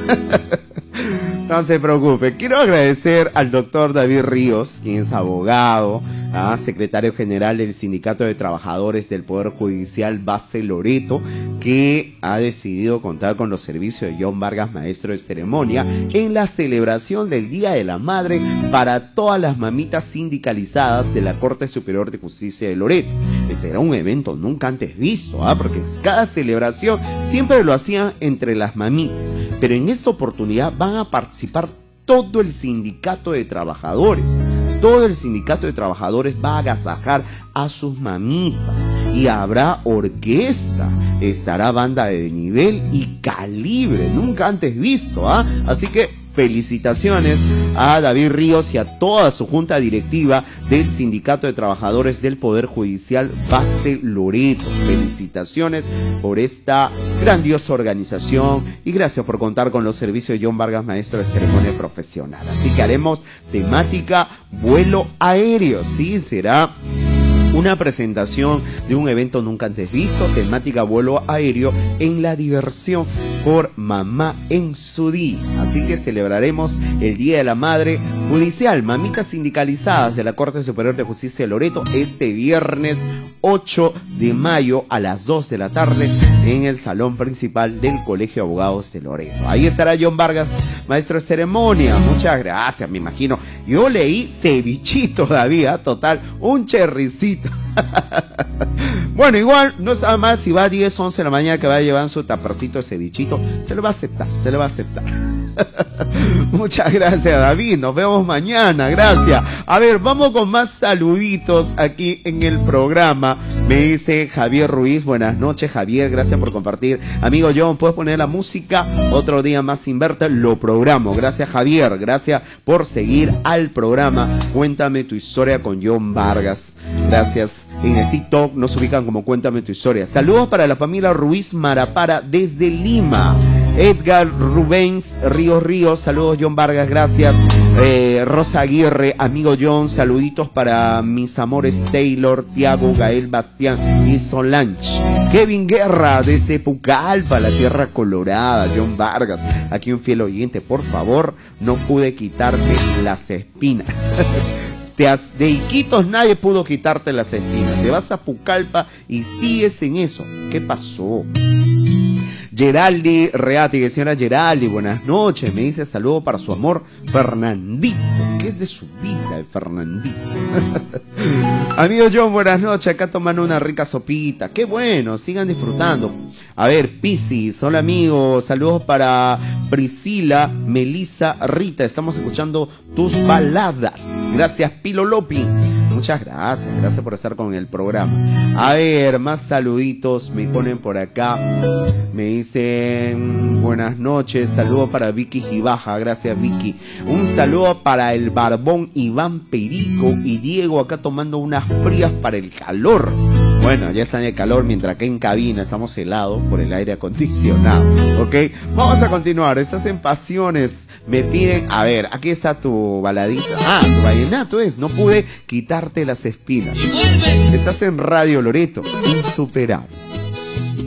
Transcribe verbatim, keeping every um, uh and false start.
No se preocupe. Quiero agradecer al doctor David Ríos, quien es abogado, ¿ah? secretario general del Sindicato de Trabajadores del Poder Judicial Base Loreto, que ha decidido contar con los servicios de John Vargas, maestro de ceremonia, en la celebración del Día de la Madre para todas las mamitas sindicalizadas de la Corte Superior de Justicia de Loreto. Ese era un evento nunca antes visto, ¿ah? porque cada celebración siempre lo hacían entre las mamitas. Pero en esta oportunidad van a participar todo el sindicato de trabajadores. Todo el sindicato de trabajadores va a agasajar a sus mamitas. Y habrá orquesta, estará banda de nivel y calibre, nunca antes visto, ¿ah? Así que felicitaciones a David Ríos y a toda su junta directiva del Sindicato de Trabajadores del Poder Judicial Base Loreto. Felicitaciones por esta grandiosa organización y gracias por contar con los servicios de John Vargas, maestro de ceremonia profesional. Así que haremos temática vuelo aéreo, sí, será una presentación de un evento nunca antes visto, temática vuelo aéreo en la diversión por mamá en su día. Así que celebraremos el Día de la Madre Judicial, mamitas sindicalizadas de la Corte Superior de Justicia de Loreto, este viernes ocho de mayo a las dos de la tarde en el salón principal del Colegio de Abogados de Loreto. Ahí estará John Vargas, maestro de ceremonia. Muchas gracias, me imagino. Yo leí cevichito todavía, total, un cherricito. Bueno, igual no está más si va a diez, once de la mañana que va a llevar su tapercito de cevichito, se lo va a aceptar, se lo va a aceptar. Muchas gracias, David, nos vemos mañana, gracias. A ver, vamos con más saluditos aquí en el programa. Me dice Javier Ruiz, buenas noches Javier, gracias por compartir. Amigo John, ¿puedes poner la música? Otro día más sin verte, lo programo. Gracias Javier, gracias por seguir al programa. Cuéntame tu historia con John Vargas. Gracias. En el TikTok nos ubican como Cuéntame tu historia. Saludos para la familia Ruiz Marapara desde Lima. Edgar Rubens Ríos Ríos, saludos John Vargas, gracias. eh, Rosa Aguirre, amigo John, saluditos para mis amores Taylor, Tiago, Gael Bastián y Solange. Kevin Guerra desde Pucallpa, la tierra colorada. John Vargas, aquí un fiel oyente, por favor, no pude quitarte las espinas. Te has, de Iquitos nadie pudo quitarte las espinas. Te vas a Pucallpa y sigues en eso. ¿Qué pasó? Geraldi Reati, señora Geraldi, buenas noches. Me dice saludo para su amor Fernandito. ¿Qué es de su vida el Fernandito? Amigo John, buenas noches. Acá tomando una rica sopita. Qué bueno, sigan disfrutando. A ver, Piscis, hola amigos. Saludos para Priscila, Melissa, Rita. Estamos escuchando tus baladas. Gracias, Pilo Lopi. Muchas gracias, gracias por estar con el programa. A ver, más saluditos me ponen por acá. Me dicen buenas noches, saludo para Vicky Gibaja, gracias Vicky. Un saludo para el barbón Iván Perico y Diego acá tomando unas frías para el calor. Bueno, ya está en el calor, mientras que en cabina estamos helados por el aire acondicionado, ¿ok? Vamos a continuar, estás en Pasiones. Me piden, a ver, aquí está tu baladita. Ah, tu vallenato es, no pude quitarte las espinas. Estás en Radio Loreto, insuperable.